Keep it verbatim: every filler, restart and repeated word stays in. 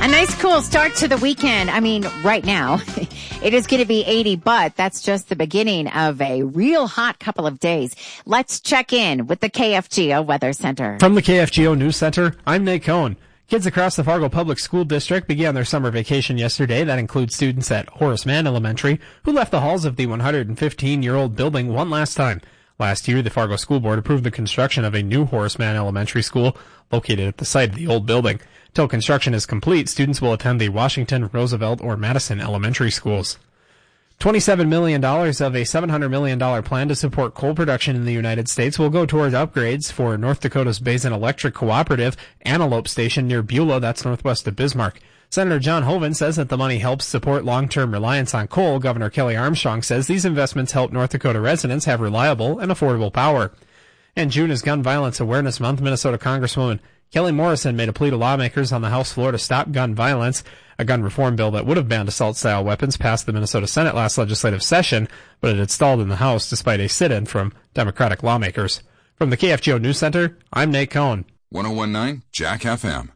A nice cool start to the weekend. I mean, right now, it is going to be eighty, but that's just the beginning of a real hot couple of days. Let's check in with the K F G O Weather Center. From the K F G O News Center, I'm Nate Cohn. Kids across the Fargo Public School District began their summer vacation yesterday. That includes students at Horace Mann Elementary, who left the halls of the one hundred fifteen-year-old building one last time. Last year, the Fargo School Board approved the construction of a new Horace Mann Elementary School located at the site of the old building. Till construction is complete, students will attend the Washington, Roosevelt, or Madison elementary schools. twenty-seven million dollars of a seven hundred million dollars plan to support coal production in the United States will go towards upgrades for North Dakota's Basin Electric Cooperative Antelope Station near Beulah, that's northwest of Bismarck. Senator John Hoeven says that the money helps support long-term reliance on coal. Governor Kelly Armstrong says these investments help North Dakota residents have reliable and affordable power. And June is Gun Violence Awareness Month. Minnesota Congresswoman Kelly Morrison made a plea to lawmakers on the House floor to stop gun violence. A gun reform bill that would have banned assault-style weapons passed the Minnesota Senate last legislative session, but it had stalled in the House despite a sit-in from Democratic lawmakers. From the K F G O News Center, I'm Nate Cohn. one oh one point nine Jack F M.